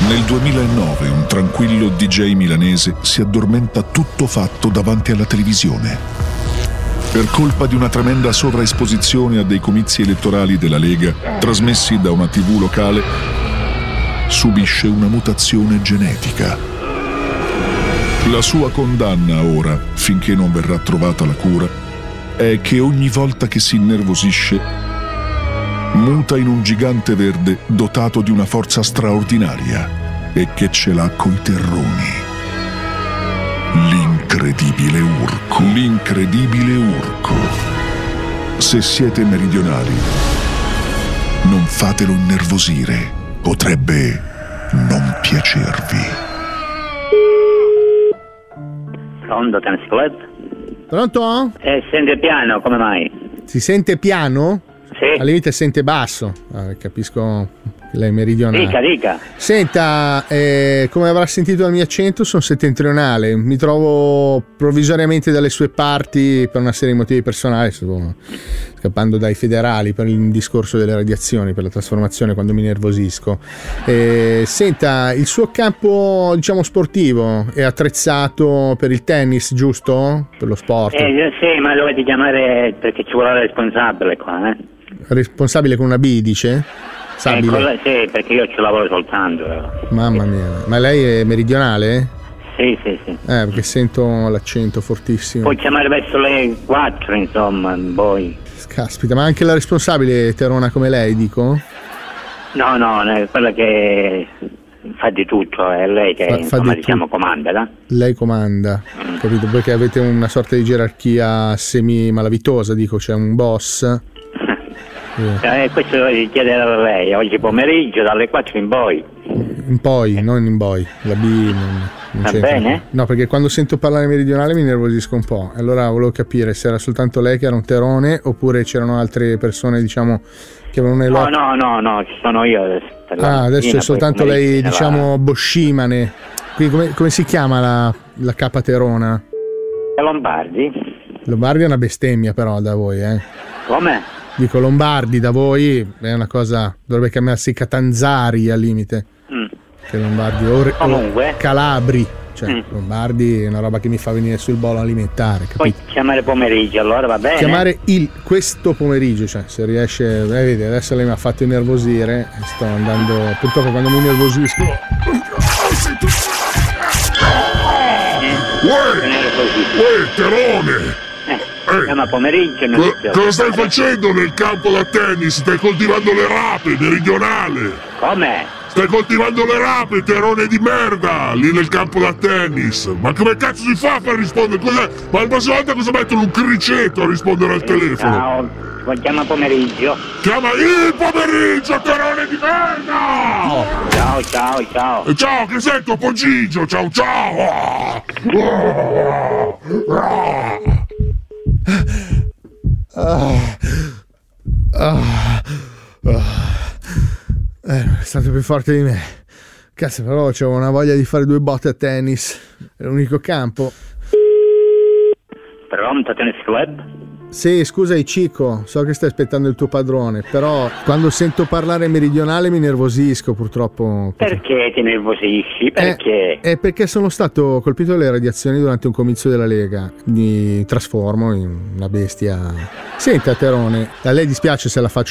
Nel 2009 un tranquillo DJ milanese si addormenta tutto fatto davanti alla televisione. Per colpa di una tremenda sovraesposizione a dei comizi elettorali della Lega, trasmessi da una TV locale, subisce una mutazione genetica. La sua condanna ora, finché non verrà trovata la cura, è che ogni volta che si innervosisce muta in un gigante verde dotato di una forza straordinaria e che ce l'ha coi terroni. L'incredibile Urco. L'incredibile Urco. Se siete meridionali, non fatelo innervosire. Potrebbe non piacervi. Pronto, Tennis Club? Pronto? Sente piano, come mai? Si sente piano? Sì. Al limite sente basso. Capisco che lei è meridionale. Dica. Senta, come avrà sentito dal mio accento, sono settentrionale. Mi trovo provvisoriamente dalle sue parti per una serie di motivi personali. Sto scappando dai federali per il discorso delle radiazioni, per la trasformazione quando mi nervosisco. Senta, il suo campo, diciamo, sportivo è attrezzato per il tennis, giusto? Per lo sport? Sì, ma dovete chiamare perché ci vuole la responsabile qua, Responsabile con una B, dice? Sì, perché io ci lavoro soltanto. Mamma mia, ma lei è meridionale? Sì. Perché sento l'accento fortissimo. Puoi chiamare verso le 4, insomma, poi. Caspita, ma anche la responsabile è terona come lei, dico? No, è quella che fa di tutto, è lei che insomma, diciamo, comanda, no? Lei comanda, capito? Perché avete una sorta di gerarchia semi-malavitosa, dico, c'è un boss. Questo lo devi chiedere a lei, oggi pomeriggio dalle 4 in poi. In poi, non in poi, la B non va bene? No, perché quando sento parlare meridionale mi nervosisco un po'. Allora volevo capire se era soltanto lei che era un terone oppure c'erano altre persone, diciamo, che avevano No, ci sono io adesso. Adesso è soltanto lei, diciamo, boscimane. Quindi come si chiama la capa terona? Lombardi. Lombardi è una bestemmia però da voi, Come? Dico, Lombardi da voi è una cosa, dovrebbe chiamarsi Catanzari al limite. Che Lombardi comunque Calabri, cioè Lombardi è una roba che mi fa venire sul bolo alimentare, capito? Puoi chiamare pomeriggio, allora va bene? Chiamare questo pomeriggio, cioè se riesce, vedi, adesso lei mi ha fatto innervosire, sto andando, purtroppo quando mi innervosisco. Uè, terone! Ma pomeriggio cosa stai facendo nel campo da tennis? Stai coltivando le rape, meridionale! Come? Stai coltivando le rape, terone di merda! Lì nel campo da tennis! Ma come cazzo si fa per rispondere? Ma la prossima volta cosa mettono un criceto a rispondere al telefono? Ciao, chiama pomeriggio. Chiama il pomeriggio, terone di merda! Ciao. Ciao, che sei tuo Poggigio? Ciao! È stato più forte di me. Cazzo, però c'avevo una voglia di fare 2 botte a tennis. È l'unico campo. Pronto, Tennis Club? Sì, scusa Cico, so che stai aspettando il tuo padrone, però quando sento parlare meridionale mi nervosisco, purtroppo. Perché ti nervosisci? Perché? Perché sono stato colpito dalle radiazioni durante un comizio della Lega. Mi trasformo in una bestia. Senta, terone, a lei dispiace se la faccio